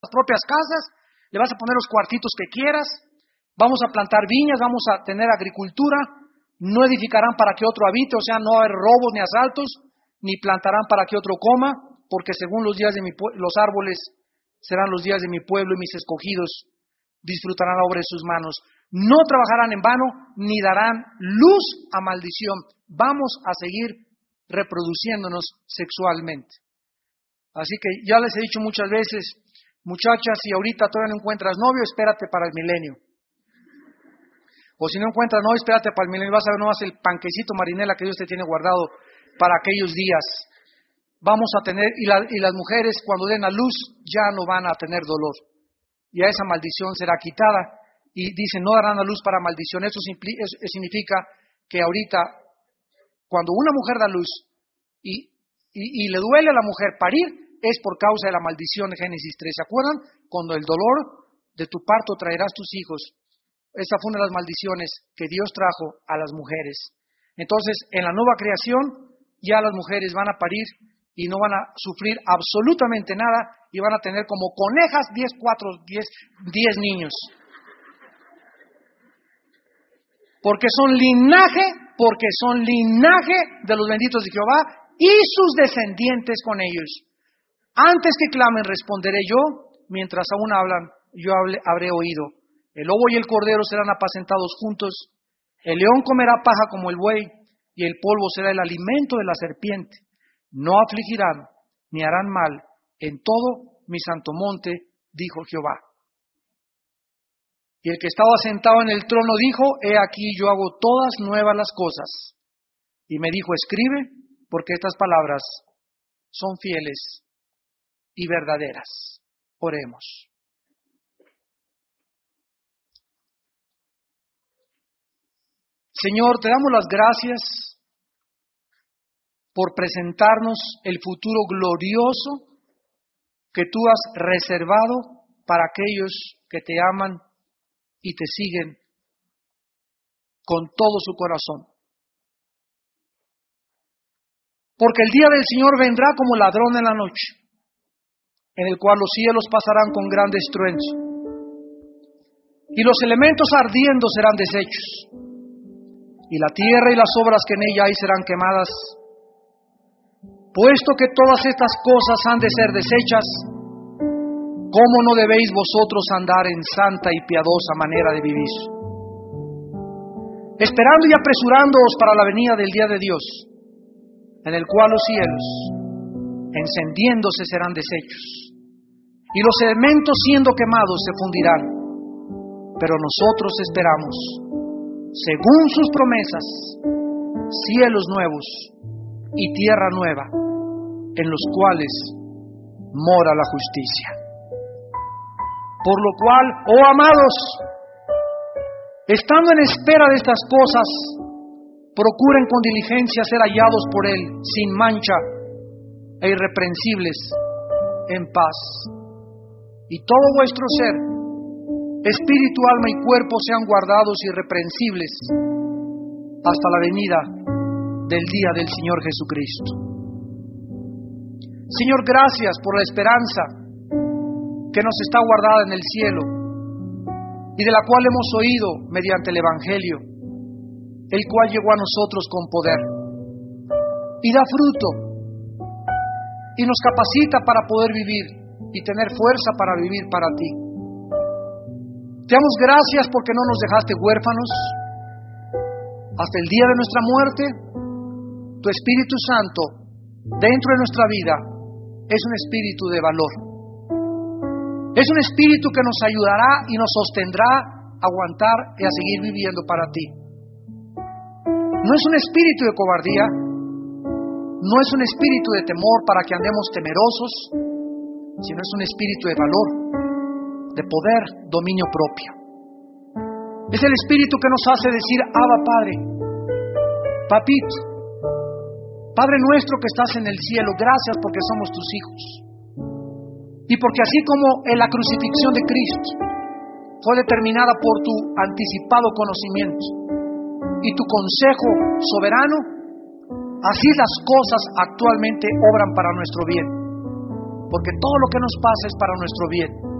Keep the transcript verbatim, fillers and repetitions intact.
las propias casas, le vas a poner los cuartitos que quieras, vamos a plantar viñas, vamos a tener agricultura, no edificarán para que otro habite, o sea, no va a haber robos ni asaltos, ni plantarán para que otro coma, porque según los días de mi pue- los árboles serán los días de mi pueblo y mis escogidos disfrutarán la obra de sus manos. No trabajarán en vano, ni darán luz a maldición. Vamos a seguir reproduciéndonos sexualmente. Así que ya les he dicho muchas veces, muchachas, si ahorita todavía no encuentras novio, espérate para el milenio. O si no encuentras novio, espérate para el milenio. Vas a ver nomás el panquecito marinela que Dios te tiene guardado para aquellos días. Vamos a tener, y, la, y las mujeres cuando den a luz ya no van a tener dolor. Y a esa maldición será quitada. Y dicen, no darán a luz para maldición. Eso, simpli, eso significa que ahorita, cuando una mujer da luz y, y, y le duele a la mujer parir, es por causa de la maldición de Génesis tres. ¿Se acuerdan? Cuando el dolor de tu parto traerás tus hijos. Esa fue una de las maldiciones que Dios trajo a las mujeres. Entonces, en la nueva creación, ya las mujeres van a parir y no van a sufrir absolutamente nada y van a tener como conejas diez, cuatro, diez, diez niños. Porque son linaje, porque son linaje de los benditos de Jehová y sus descendientes con ellos. Antes que clamen, responderé yo, mientras aún hablan, yo hable, habré oído. El lobo y el cordero serán apacentados juntos, el león comerá paja como el buey, y el polvo será el alimento de la serpiente. No afligirán, ni harán mal en todo mi santo monte, dijo Jehová. Y el que estaba sentado en el trono dijo, he aquí yo hago todas nuevas las cosas. Y me dijo, escribe, porque estas palabras son fieles y verdaderas. Oremos. Señor, te damos las gracias por presentarnos el futuro glorioso que tú has reservado para aquellos que te aman y te siguen con todo su corazón. Porque el día del Señor vendrá como ladrón en la noche, en el cual los cielos pasarán con gran estruendo, y los elementos ardiendo serán deshechos, y la tierra y las obras que en ella hay serán quemadas. Puesto que todas estas cosas han de ser deshechas, ¿cómo no debéis vosotros andar en santa y piadosa manera de vivir? Esperando y apresurándoos para la venida del día de Dios, en el cual los cielos, encendiéndose, serán deshechos, y los elementos siendo quemados se fundirán. Pero nosotros esperamos, según sus promesas, cielos nuevos y tierra nueva, en los cuales mora la justicia. Por lo cual, oh amados, estando en espera de estas cosas, procuren con diligencia ser hallados por Él, sin mancha e irreprensibles, en paz. Y todo vuestro ser, espíritu, alma y cuerpo sean guardados irreprensibles hasta la venida del día del Señor Jesucristo. Señor, gracias por la esperanza que nos está guardada en el cielo y de la cual hemos oído mediante el Evangelio, el cual llegó a nosotros con poder y da fruto y nos capacita para poder vivir y tener fuerza para vivir para ti. Te damos gracias porque no nos dejaste huérfanos hasta el día de nuestra muerte. Tu Espíritu Santo dentro de nuestra vida es un espíritu de valor. Es un espíritu que nos ayudará y nos sostendrá a aguantar y a seguir viviendo para ti. No es un espíritu de cobardía, no es un espíritu de temor para que andemos temerosos, sino es un espíritu de valor, de poder, dominio propio. Es el espíritu que nos hace decir, Abba Padre, Papito, Padre nuestro que estás en el cielo, gracias porque somos tus hijos. Y porque así como en la crucifixión de Cristo fue determinada por tu anticipado conocimiento y tu consejo soberano, así las cosas actualmente obran para nuestro bien. porque todo lo que nos pasa es para nuestro bien.